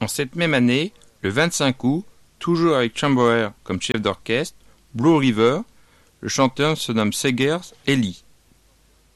En cette même année, le 25 août, toujours avec Chambower comme chef d'orchestre, Blue River, le chanteur se nomme Seger Eli.